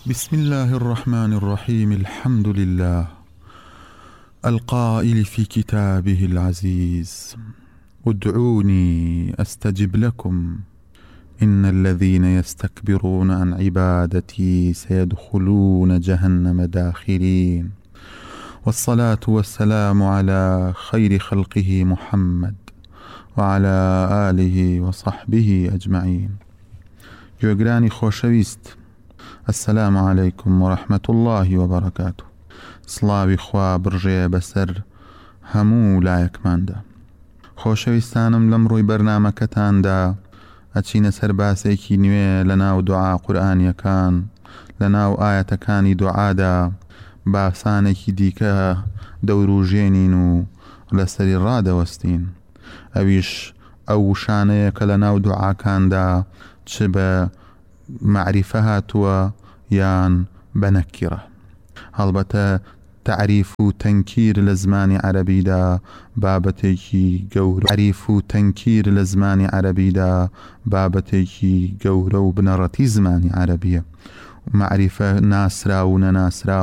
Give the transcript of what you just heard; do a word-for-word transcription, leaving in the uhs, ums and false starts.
بسم الله الرحمن الرحيم. الحمد لله القائل في كتابه العزيز: ادعوني أستجب لكم إن الذين يستكبرون عن عبادتي سيدخلون جهنم داخرين. والصلاة والسلام على خير خلقه محمد وعلى آله وصحبه أجمعين. جوگرانی خوشویست، السلام عليكم ورحمة الله وبركاته. سڵاوی خوا بڕژێ بەسەر هەموو لایەکماندا. خۆشەویستانم لەم ڕووی بەرنامەکەتاندا ئەچینە سەر باسێکی نوێ لە ناو دوعا قورئانیەکان، لە ناو ئایەتەکانی دوعادا باسانێکی دیکە دەوروژێنین و لەسەری ڕادەوەستین. ئەویش ئەو وشانەیە کە لە ناو دوعاکاندا چ بە معریفە هاتووە یان بەنەکیرە. هەڵبەتە تعریف و تەنکیر لە زمانی عەرەبیدا بابەتێکی گەورە تعریف و تەنکیر لە زمانی عەرەبیدا بابەتێکی گەورە و بنەڕەتی زمانی عەرەبیە. معریفە ناسرا و نەناسرا